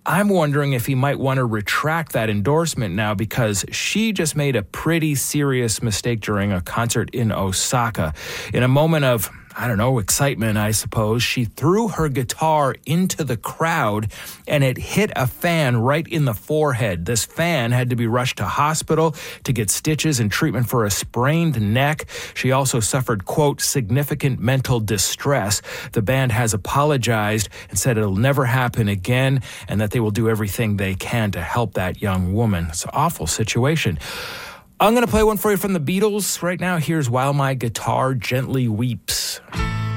I'm wondering if he might want to retract that endorsement now because she just made a pretty serious mistake during a concert in Osaka. In a moment of, excitement, I suppose, she threw her guitar into the crowd and it hit a fan right in the forehead. This fan had to be rushed to hospital to get stitches and treatment for a sprained neck. She also suffered, quote, significant mental distress. The band has apologized and said it'll never happen again and that they will do everything they can to help that young woman. It's an awful situation. I'm going to play one for you from the Beatles. Right now, here's While My Guitar Gently Weeps.